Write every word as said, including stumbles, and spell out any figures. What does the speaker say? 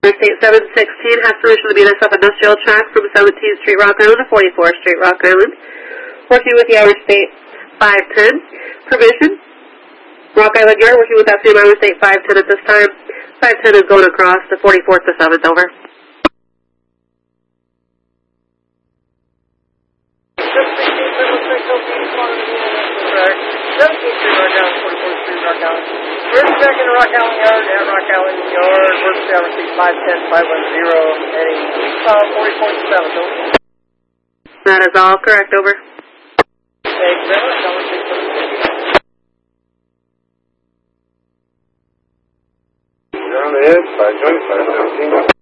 Interstate seven sixteen has permission to meet us up industrial track from seventeenth Street, Rock Island to forty-fourth Street, Rock Island. Working with the Interstate five ten. Permission. Rock Island Yard, working with F C M Interstate five ten at this time. five ten is going across to forty-fourth to seventh, over. seventeenth Street, Rock Island, forty-fourth Street, Rock Island. We're back in the Rock Island Yard at Rock Island Yard. We're Interstate five ten, five one zero, heading eastbound forty-fourth to seventh, over. That is all correct, over. Thank you very much. I'll take some. Down ahead, five twenty, five seventeen.